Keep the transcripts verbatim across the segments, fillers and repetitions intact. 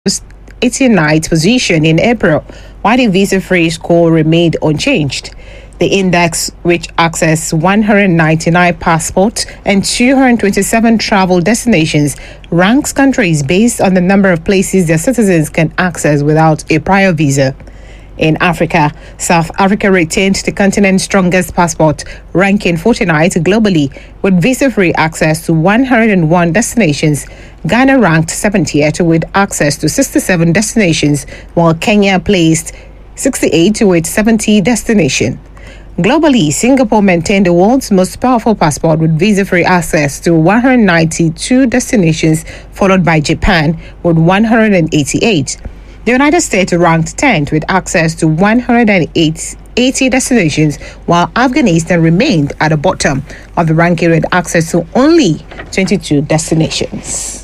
eighty-ninth position in April, while the visa-free score remained unchanged. The index, which accesses one hundred ninety-nine passports and two hundred twenty-seven travel destinations, ranks countries based on the number of places their citizens can access without a prior visa. In Africa, South Africa retained the continent's strongest passport, ranking forty-ninth globally with visa-free access to one hundred one destinations. Ghana ranked seventieth with access to sixty-seven destinations, while Kenya placed sixty-eight with seventy destinations. Globally, Singapore maintained the world's most powerful passport with visa-free access to one hundred ninety-two destinations, followed by Japan with one hundred eighty-eight. The United States ranked tenth with access to one hundred eighty destinations, while Afghanistan remained at the bottom of the ranking with access to only twenty-two destinations.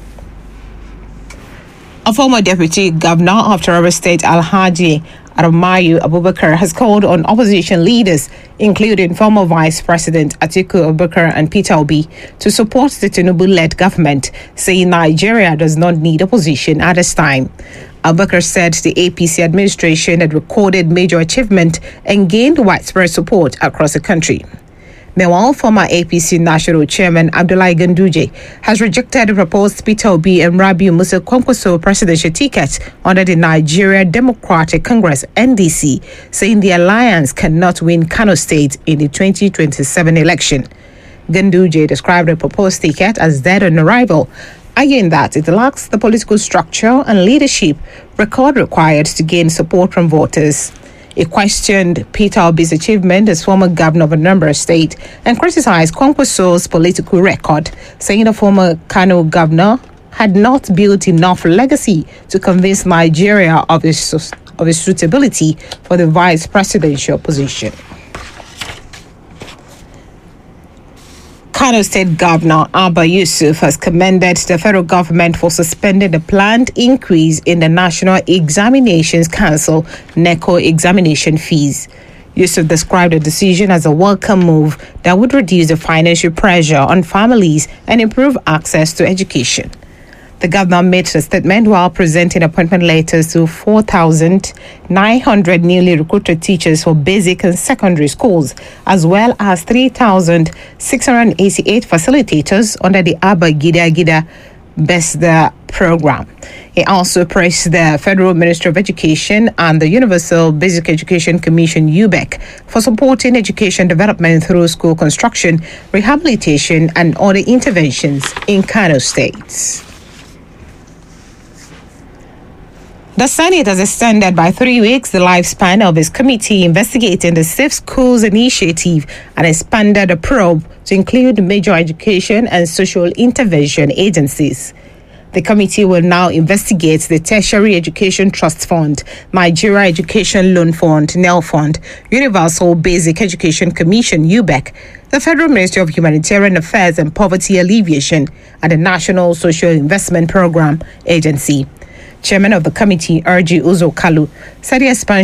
A former deputy governor of Taraba State, Alhaji Aramayu Abubakar, has called on opposition leaders, including former Vice President Atiku Abubakar and Peter Obi, to support the Tinubu-led government, saying Nigeria does not need opposition at this time. Abubakar said the A P C administration had recorded major achievement and gained widespread support across the country. Meanwhile, former A P C National Chairman Abdullahi Ganduje has rejected the proposed Peter Obi and Rabiu Musa Kwankwaso presidential tickets under the Nigeria Democratic Congress N D C, saying the alliance cannot win Kano State in the twenty twenty-seven election. Ganduje described the proposed ticket as dead on arrival, arguing that it lacks the political structure and leadership record required to gain support from voters. He questioned Peter Obi's achievement as former governor of Anambra State and criticized Kwankwaso's political record, saying the former Kano governor had not built enough legacy to convince Nigeria of his, of his suitability for the vice presidential position. Kano State Governor Abba Yusuf has commended the federal government for suspending the planned increase in the National Examinations Council NECO examination fees. Yusuf described the decision as a welcome move that would reduce the financial pressure on families and improve access to education. The governor made the statement while presenting appointment letters to four thousand nine hundred newly recruited teachers for basic and secondary schools, as well as three thousand six hundred eighty-eight facilitators under the Abba Gida Gida BESDA program. He also praised the Federal Ministry of Education and the Universal Basic Education Commission U B E C for supporting education development through school construction, rehabilitation, and other interventions in Kano State. The Senate has extended by three weeks the lifespan of its committee investigating the Safe Schools Initiative and expanded the probe to include major education and social intervention agencies. The committee will now investigate the Tertiary Education Trust Fund, Nigeria Education Loan Fund, NEL Fund, Universal Basic Education Commission, U B E C, the Federal Ministry of Humanitarian Affairs and Poverty Alleviation, and the National Social Investment Program Agency. Chairman of the committee, Erji Uzo Kalu, said the expansion